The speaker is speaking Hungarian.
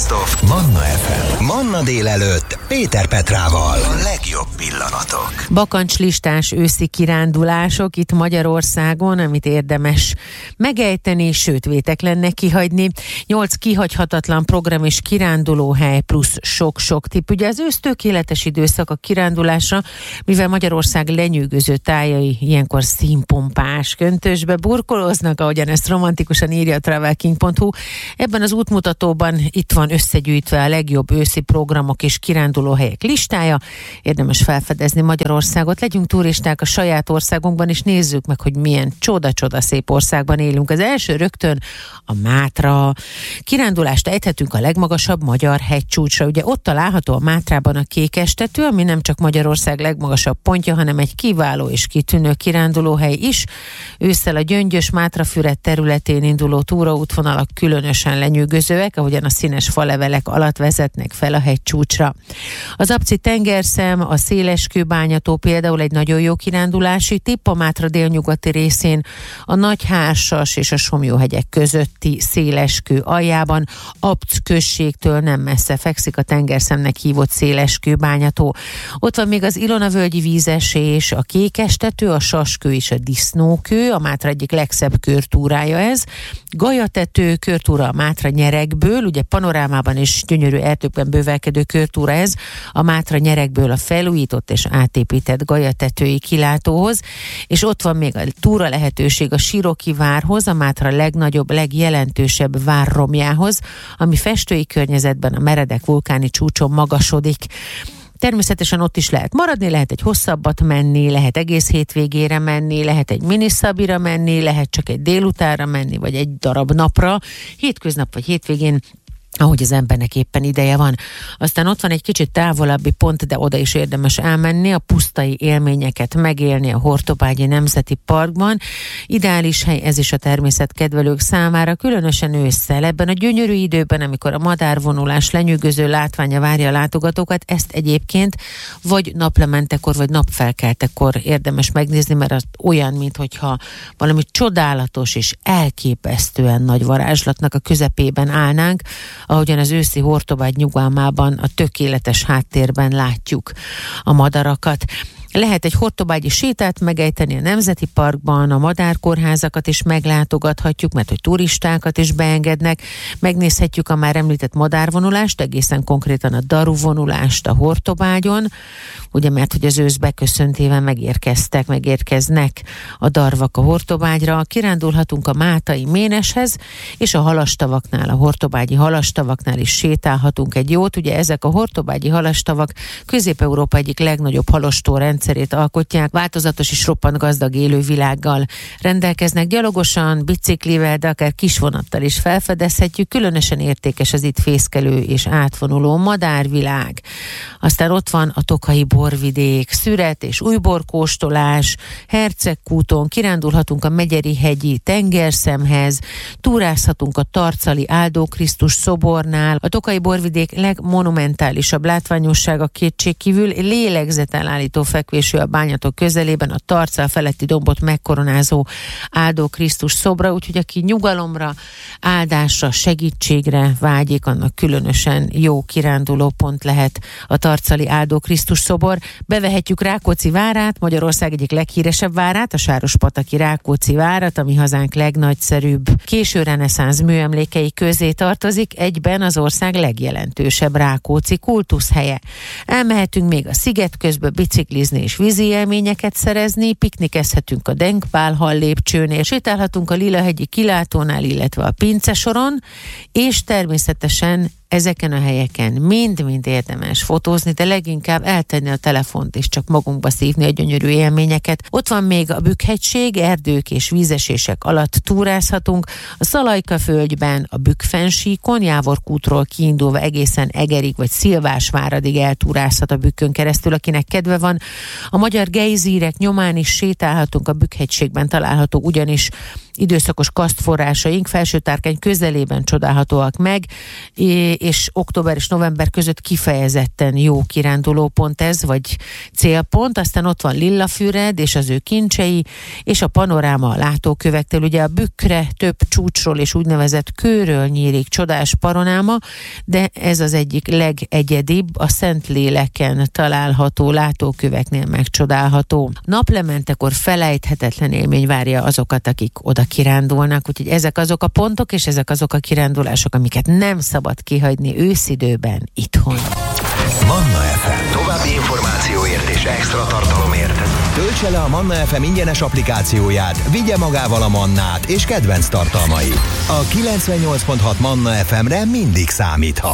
Best of Manna FM. Manna délelőtt Péter Petrával. A legjobb pillanatok. Bakancslistás őszi kirándulások itt Magyarországon, amit érdemes megejteni, sőt vétetlennek kihagyni. 8 kihagyhatatlan program és kirándulóhely plusz sok-sok tipp. Ugye az ősz tökéletes időszak a kirándulásra, mivel Magyarország lenyűgöző tájai ilyenkor színpompás köntösbe burkolóznak, ahogyan ezt romantikusan írja a travelking.hu. Ebben az útmutatóban itt van összegyűjtve a legjobb őszi programok és kirándulóhelyek listája. Érdemes felfedezni Magyarországot, legyünk turisták a saját országunkban, és nézzük meg, hogy milyen csoda-csoda szép országban élünk. Az első rögtön a Mátra. Kirándulást ejthetünk a legmagasabb magyar hegycsúcsra. Ugye ott található a Mátrában a Kékestető, ami nem csak Magyarország legmagasabb pontja, hanem egy kiváló és kitűnő kirándulóhely is. Ősszel a Gyöngyös Mátrafüred területén induló túraútvonalak különösen lenyűgözőek, ahogyan a színes falevelek alatt vezetnek fel a hegycsúcsra. Az Apci tengerszem, a Széleskő-bányató például egy nagyon jó kirándulási tipp, a Mátra délnyugati részén a Nagyhársas és a Somlyóhegyek közötti Széleskő aljában, Apc községtől nem messze fekszik a tengerszemnek hívott Széleskő-bányató. Ott van még az Ilona-völgyi vízesés, a Kékestető, a Saskő és a Disznókő, a Mátra egyik legszebb körtúrája ez. Galyatető körtúra a Mátra nyerekből, ugye panorámában és gyönyörű erdőkben bővelkedő körtúra ez, a Mátra nyerekből a felújított és átépített galyatetői kilátóhoz, és ott van még a túra lehetőség a Siroki várhoz, a Mátra legnagyobb, legjelentősebb várromjához, ami festői környezetben a meredek vulkáni csúcson magasodik. Természetesen ott is lehet maradni, lehet egy hosszabbat menni, lehet egész hétvégére menni, lehet egy miniszabira menni, lehet csak egy délutánra menni, vagy egy darab napra, hétköznap vagy hétvégén, ahogy az embernek éppen ideje van. Aztán ott van egy kicsit távolabbi pont, de oda is érdemes elmenni, a pusztai élményeket megélni a Hortobágyi Nemzeti Parkban. Ideális hely ez is a természetkedvelők számára, különösen ősszel. Ebben a gyönyörű időben, amikor a madárvonulás lenyűgöző látványa várja a látogatókat, ezt egyébként vagy naplementekor, vagy napfelkeltekor érdemes megnézni, mert az olyan, minthogyha valami csodálatos és elképesztően nagy varázslatnak a közepében állnánk, ahogyan az őszi Hortobágy nyugalmában a tökéletes háttérben látjuk a madarakat. Lehet egy hortobágyi sétát megejteni a Nemzeti Parkban, a madárkórházakat is meglátogathatjuk, mert hogy turistákat is beengednek. Megnézhetjük a már említett madárvonulást, egészen konkrétan a daruvonulást a Hortobágyon, ugye mert hogy az ősz beköszöntével megérkeznek a darvak a Hortobágyra. Kirándulhatunk a Mátai Méneshez, és a halastavaknál, a hortobágyi halastavaknál is sétálhatunk egy jót. Ugye ezek a hortobágyi halastavak Közép-Európa egyik legnagyobb halastó rendszerét alkotják, változatos és roppant gazdag élővilággal rendelkeznek, gyalogosan, biciklivel, de akár kisvonattal is felfedezhetjük. Különösen értékes az itt fészkelő és átvonuló madárvilág. Aztán ott van a Tokaji borvidék, szüret és újborkóstolás, Hercegkúton kirándulhatunk a Megyeri-hegyi tengerszemhez, túrázhatunk a tarcali Áldó Krisztus szobornál. A Tokaji borvidék legmonumentálisabb látványossága kétségkívül lélegzetelállító fekvésű a Bányatok közelében, a Tarcal feletti dombot megkoronázó Áldó Krisztus szobra, úgyhogy aki nyugalomra, áldásra, segítségre vágyik, annak különösen jó kiránduló pont lehet a tarcali Áldó Krisztus szobor. Bevehetjük Rákóczi várát, Magyarország egyik leghíresebb várát, a Sárospataki Rákóczi várat, ami hazánk legnagyszerűbb késő reneszánsz műemlékei közé tartozik, egyben az ország legjelentősebb rákóczi kultuszhelye. Elmehetünk még a sziget közbe biciklizni és vízi élményeket szerezni, piknikezhetünk a Denkpálhal lépcsőnél, sétálhatunk a Lilahegyi kilátónál, illetve a Pincesoron, és természetesen ezeken a helyeken mind-mind érdemes fotózni, de leginkább eltenni a telefont és csak magunkba szívni a gyönyörű élményeket. Ott van még a Bükkhegység, erdők és vízesések alatt túrázhatunk, a Szalajka-völgyben, a Bükkfensíkon, Jávorkútról kiindulva egészen Egerig vagy Szilvásváradig eltúrázhat a Bükkön keresztül, akinek kedve van. A magyar gejzírek nyomán is sétálhatunk, a Bükkhegységben található ugyanis időszakos kasztforrásaink Felsőtárkány közelében csodálhatóak meg, és október és november között kifejezetten jó kirándulópont ez, vagy célpont. Aztán ott van Lillafüred és az ő kincsei, és a panoráma a látókövektől. Ugye a Bükkre több csúcsról és úgynevezett kőről nyílik csodás panoráma, de ez az egyik legegyedibb, a Szentléleken található látóköveknél megcsodálható. Naplementekor felejthetetlen élmény várja azokat, akik oda kirándulnak, úgyhogy ezek azok a pontok, és ezek azok a kirándulások, amiket nem szabad kihagyni őszidőben itthon. Manna FM. További információért és extra tartalomért töltse le a Manna FM ingyenes applikációját, vigye magával a Mannát és kedvenc tartalmait. A 98.6 Manna FM-re mindig számíthat.